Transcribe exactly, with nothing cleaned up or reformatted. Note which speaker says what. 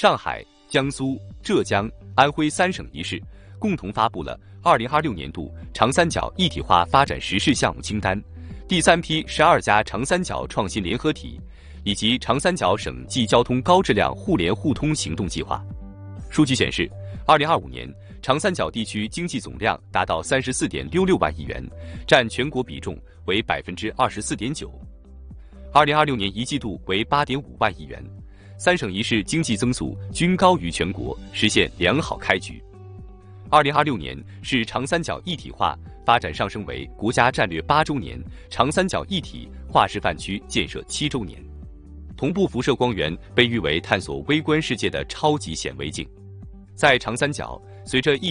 Speaker 1: 上海、江苏、浙江、安徽三省一市共同发布了二零二六年度长三角一体化发展实施项目清单，第三批十二家长三角创新联合体，以及长三角省际交通高质量互联互通行动计划。数据显示，二零二五年长三角地区经济总量达到三十四点六六万亿元，占全国比重为百分之二十四点九。二零二六年一季度为八点五万亿元，三省一市经济增速均高于全国，实现良好开局。二零二六年是长三角一体化发展上升为国家战略八周年，长三角一体化示范区建设七周年。同步辐射光源被誉为探索微观世界的超级显微镜。在长三角，随着一